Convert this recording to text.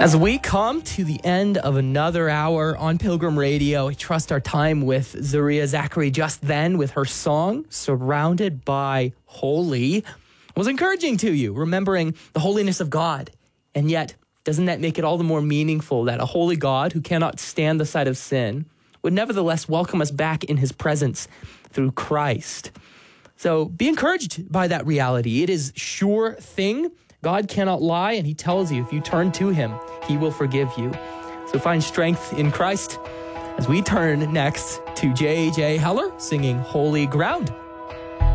As we come to the end of another hour on Pilgrim Radio, I trust our time with Zaria Zachary just then with her song, Surrounded by Holy, was encouraging to you, remembering the holiness of God. And yet, doesn't that make it all the more meaningful that a holy God who cannot stand the sight of sin would nevertheless welcome us back in his presence through Christ? So be encouraged by that reality. It is sure thing. God cannot lie, and he tells you if you turn to him, he will forgive you. So find strength in Christ as we turn next to J.J. Heller singing Holy Ground.